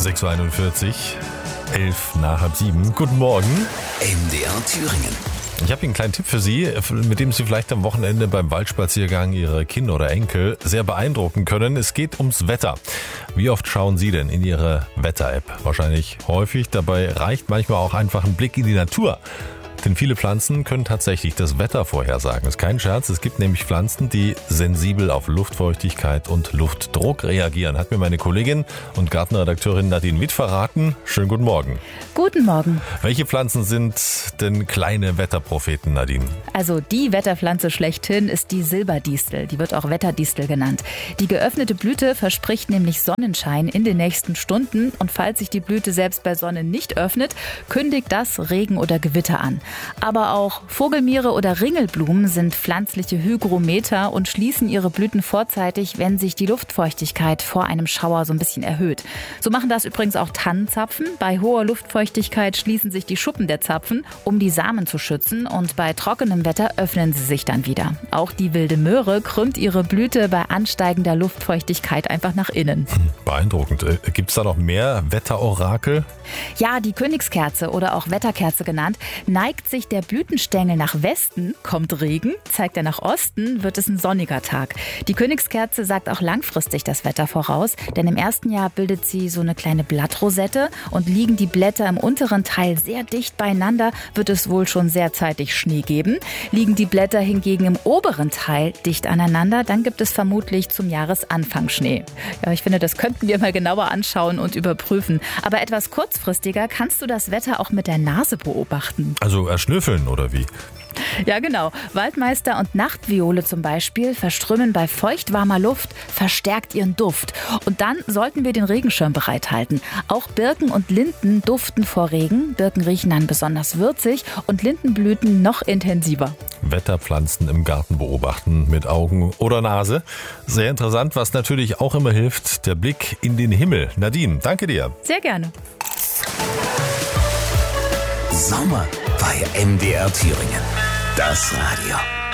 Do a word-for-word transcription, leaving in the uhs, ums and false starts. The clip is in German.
sechs Uhr einundvierzig, elf nach halb sieben. Guten Morgen. M D R Thüringen. Ich habe hier einen kleinen Tipp für Sie, mit dem Sie vielleicht am Wochenende beim Waldspaziergang Ihre Kinder oder Enkel sehr beeindrucken können. Es geht ums Wetter. Wie oft schauen Sie denn in Ihre Wetter-App? Wahrscheinlich häufig. Dabei reicht manchmal auch einfach ein Blick in die Natur. Denn viele Pflanzen können tatsächlich das Wetter vorhersagen. Das ist kein Scherz. Es gibt nämlich Pflanzen, die sensibel auf Luftfeuchtigkeit und Luftdruck reagieren. Hat mir meine Kollegin und Gartenredakteurin Nadine Witt verraten. Schönen guten Morgen. Guten Morgen. Welche Pflanzen sind denn kleine Wetterpropheten, Nadine? Also die Wetterpflanze schlechthin ist die Silberdistel. Die wird auch Wetterdistel genannt. Die geöffnete Blüte verspricht nämlich Sonnenschein in den nächsten Stunden. Und falls sich die Blüte selbst bei Sonne nicht öffnet, kündigt das Regen oder Gewitter an. Aber auch Vogelmiere oder Ringelblumen sind pflanzliche Hygrometer und schließen ihre Blüten vorzeitig, wenn sich die Luftfeuchtigkeit vor einem Schauer so ein bisschen erhöht. So machen das übrigens auch Tannenzapfen. Bei hoher Luftfeuchtigkeit schließen sich die Schuppen der Zapfen, um die Samen zu schützen, und bei trockenem Wetter öffnen sie sich dann wieder. Auch die wilde Möhre krümmt ihre Blüte bei ansteigender Luftfeuchtigkeit einfach nach innen. Beeindruckend. Gibt es da noch mehr Wetterorakel? Ja, die Königskerze oder auch Wetterkerze genannt, neigt sich der Blütenstängel nach Westen, kommt Regen, zeigt er nach Osten, wird es ein sonniger Tag. Die Königskerze sagt auch langfristig das Wetter voraus, denn im ersten Jahr bildet sie so eine kleine Blattrosette, und liegen die Blätter im unteren Teil sehr dicht beieinander, wird es wohl schon sehr zeitig Schnee geben. Liegen die Blätter hingegen im oberen Teil dicht aneinander, dann gibt es vermutlich zum Jahresanfang Schnee. Ja, ich finde, das könnten wir mal genauer anschauen und überprüfen. Aber etwas kurzfristiger kannst du das Wetter auch mit der Nase beobachten. Also erschnüffeln oder wie? Ja, genau. Waldmeister und Nachtviole zum Beispiel verströmen bei feuchtwarmer Luft verstärkt ihren Duft. Und dann sollten wir den Regenschirm bereithalten. Auch Birken und Linden duften vor Regen. Birken riechen dann besonders würzig und Lindenblüten noch intensiver. Wetterpflanzen im Garten beobachten mit Augen oder Nase. Sehr interessant, was natürlich auch immer hilft, der Blick in den Himmel. Nadine, danke dir. Sehr gerne. Sommer bei M D R Thüringen. Das Radio.